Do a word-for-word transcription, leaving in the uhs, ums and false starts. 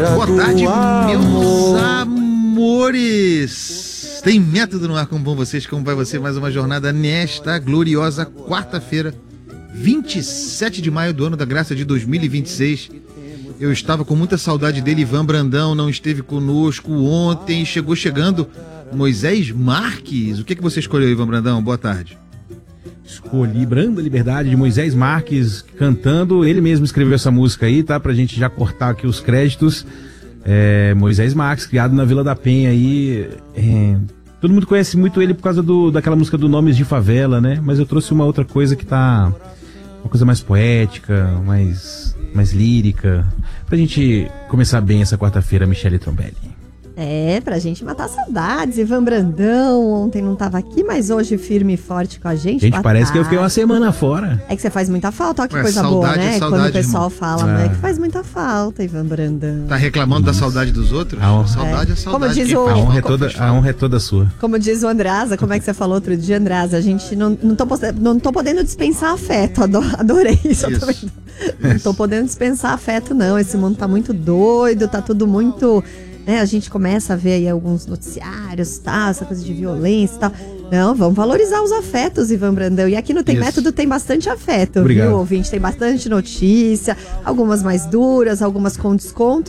Boa tarde, meus amores. Tem método no ar, como vão vocês? Como vai você? Mais uma jornada nesta gloriosa quarta-feira, vinte e sete de maio do ano da graça de dois mil e vinte e seis. Eu estava com muita saudade dele. Ivan Brandão não esteve conosco ontem. Chegou chegando Moisés Marques. O que, que você escolheu, Ivan Brandão? Boa tarde. Escolhi Branda Liberdade, de Moisés Marques, cantando. Ele mesmo escreveu essa música aí, tá? Pra gente já cortar aqui os créditos. É, Moisés Marques, criado na Vila da Penha aí. É, todo mundo conhece muito ele por causa do, daquela música do Nomes de Favela, né? Mas eu trouxe uma outra coisa que tá... uma coisa mais poética, mais, mais lírica. Pra gente começar bem essa quarta-feira, Michele Trombelli. É, pra gente matar saudades. Ivan Brandão ontem não tava aqui, mas hoje firme e forte com a gente. Gente, parece tarde. Que eu fiquei uma semana fora. É que você faz muita falta, olha que Ué, coisa saudade, boa, né? é saudade, quando o pessoal irmão. fala, É. né? Que faz muita falta, Ivan Brandão. Tá reclamando da saudade dos outros? A honra- Saudade é, É. saudade. Como diz Quem o- faz A honra, é falta, toda, faz a falta. honra é toda sua. Como diz o Andreasa, como é que você falou outro dia, Andreasa? A gente não, não, tô, posse- não tô podendo dispensar afeto. Ado- Adorei isso. eu Isso. também não- Não tô podendo dispensar afeto, não. Esse mundo tá muito doido, tá tudo muito... Né, a gente começa a ver aí alguns noticiários, tá, essa coisa de violência e tal. Não, vamos valorizar os afetos, Ivan Brandão. E aqui no Tem Isso. Método tem bastante afeto, Obrigado. viu, ouvinte? Tem bastante notícia, algumas mais duras, algumas com desconto.